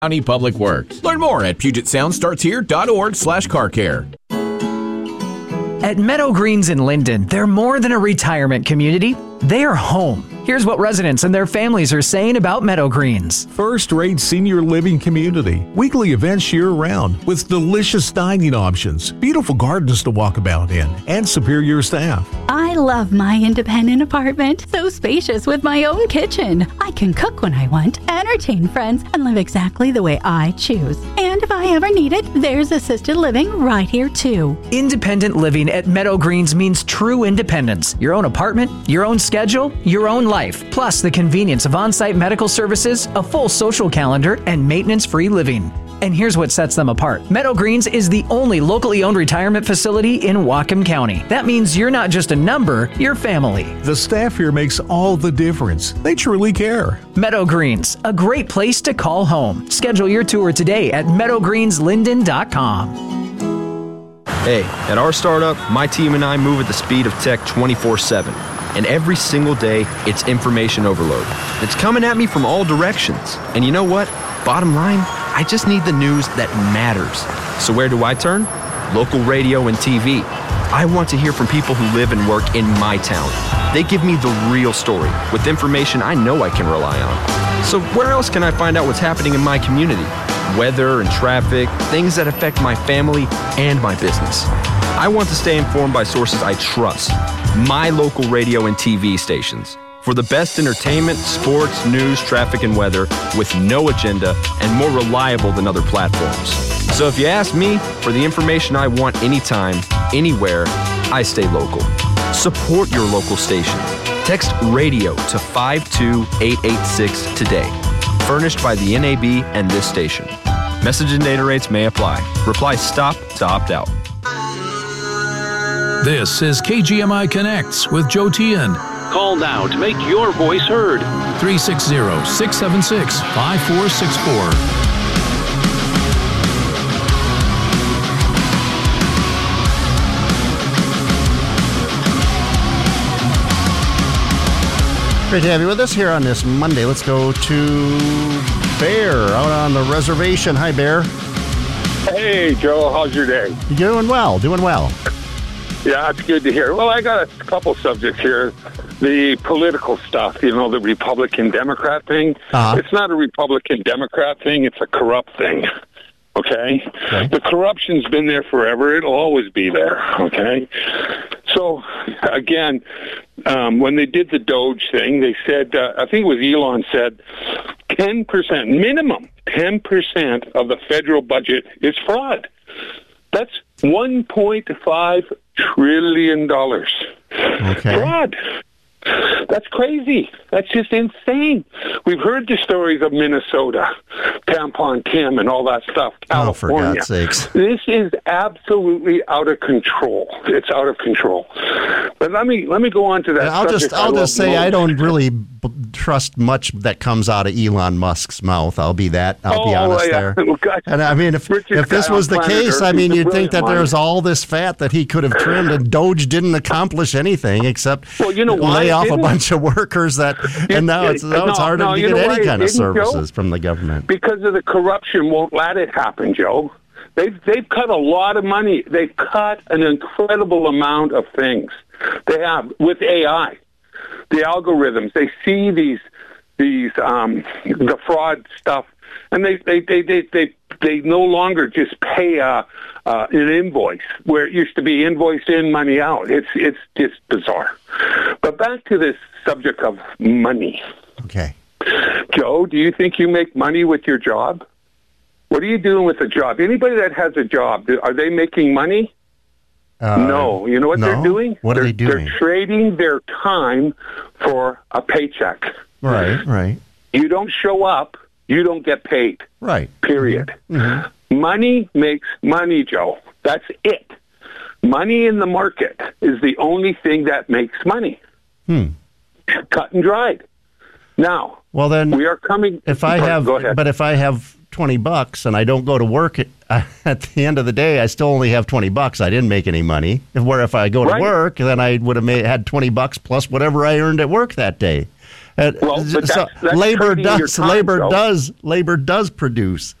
County Public Works. Learn more at PugetSoundStartsHere.org/carcare. At Meadow Greens in Linden, they're more than a retirement community. They are home. Here's what residents and their families are saying about Meadow Greens. First-rate senior living community. Weekly events year-round with delicious dining options, beautiful gardens to walk about in, and superior staff. I love my independent apartment. So spacious with my own kitchen. I can cook when I want, entertain friends, and live exactly the way I choose. And if I ever need it, there's assisted living right here too. Independent living at Meadow Greens means true independence. Your own apartment, your own schedule, your own life, plus the convenience of on-site medical services, a full social calendar, and maintenance-free living. And here's what sets them apart. Meadow Greens is the only locally owned retirement facility in Whatcom County. That means you're not just a number, you're family. The staff here makes all the difference. They truly care. Meadow Greens, a great place to call home. Schedule your tour today at meadowgreenslinden.com. Hey, at our startup, my team and I move at the speed of tech 24/7. And every single day, it's information overload. It's coming at me from all directions. And you know what? Bottom line, I just need the news that matters. So where do I turn? Local radio and TV. I want to hear from people who live and work in my town. They give me the real story with information I know I can rely on. So where else can I find out what's happening in my community? Weather and traffic, things that affect my family and my business. I want to stay informed by sources I trust. My local radio and TV stations. For the best entertainment, sports, news, traffic, and weather with no agenda and more reliable than other platforms. So if you ask me for the information I want anytime, anywhere, I stay local. Support your local station. Text RADIO to 52886 today. Furnished by the NAB and this station. Message and data rates may apply. Reply STOP to opt out. This is KGMI Connects with Joe Tian. Call now to make your voice heard. 360-676-5464. Great to have you with us here on this Monday. Let's go to Bear out on the reservation. Hi, Bear. Hey, Joe. How's your day? Doing well. Yeah, it's good to hear. Well, I got a couple subjects here. The political stuff, the Republican-Democrat thing. It's not a Republican-Democrat thing. It's a corrupt thing. Okay? The corruption's been there forever. It'll always be there. Okay? So, again, when they did the Doge thing, they said, I think it was Elon said, 10%, minimum 10% of the federal budget is fraud. That's $1.5 trillion. Okay. Fraud. That's crazy. That's just insane. We've heard the stories of Minnesota, Tampon Tim, and all that stuff. California. Oh, for God's sakes. This is absolutely out of control. It's out of control. But let me go on to that. I'll just say I don't really trust much that comes out of Elon Musk's mouth. I'll be honest there. And I mean, if this was the case, I mean, you'd think that there's all this fat that he could have trimmed, and Doge didn't accomplish anything except lay off a bunch of workers and now it's hard to get any kind of services from the government. Because of the corruption won't let it happen, Joe. They've cut a lot of money. They've cut an incredible amount of things. They have with AI, the algorithms. They see the fraud stuff, and they no longer just pay an invoice where it used to be invoice in, money out. It's just bizarre. But back to this subject of money. Okay. Joe, do you think you make money with your job? What are you doing with a job? Anybody that has a job, are they making money? No. You know what they're doing? What are they doing? They're trading their time for a paycheck. Right. You don't show up, you don't get paid. Right. Period. Mm-hmm. Money makes money, Joe. That's it. Money in the market is the only thing that makes money. Cut and dried. Now, well, then we are coming. If I have $20 and I don't go to work at the end of the day, I still only have $20. I didn't make any money. If I go to work, then I would have had $20 plus whatever I earned at work that day. Well, but that's labor trading your time, does produce.